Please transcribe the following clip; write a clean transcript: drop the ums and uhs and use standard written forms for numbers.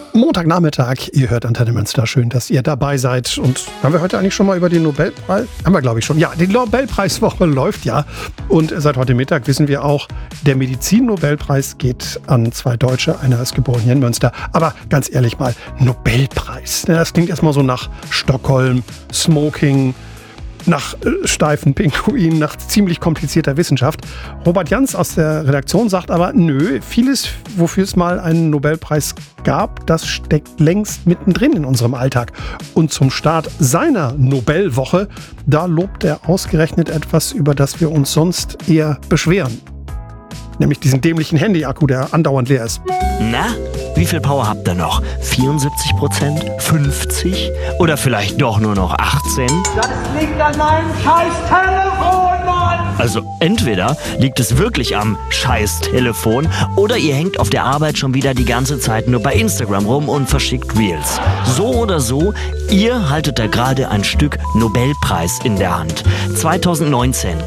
Montagnachmittag, ihr hört Antenne Münster, schön, dass ihr dabei seid. Und haben wir heute eigentlich schon mal über den Nobelpreis? Haben wir, glaube ich, schon. Ja, die Nobelpreiswoche läuft ja. Und seit heute Mittag wissen wir auch, der Medizin-Nobelpreis geht an 2 Deutsche. Einer ist geboren hier in Münster. Aber ganz ehrlich mal, Nobelpreis. Das klingt erstmal so nach Stockholm, Smoking, nach steifen Pinguinen, nach ziemlich komplizierter Wissenschaft. Robert Jans aus der Redaktion sagt aber, nö, vieles, wofür es mal einen Nobelpreis gab, das steckt längst mittendrin in unserem Alltag. Und zum Start seiner Nobelwoche, da lobt er ausgerechnet etwas, über das wir uns sonst eher beschweren. Nämlich diesen dämlichen Handy-Akku, der andauernd leer ist. Na, wie viel Power habt ihr noch? 74%? 50%? Oder vielleicht doch nur noch 18%? Das liegt an meinem scheiß Telefon, Mann! Also entweder liegt es wirklich am scheiß Telefon oder ihr hängt auf der Arbeit schon wieder die ganze Zeit nur bei Instagram rum und verschickt Reels. So oder so, ihr haltet da gerade ein Stück Nobelpreis in der Hand. 2019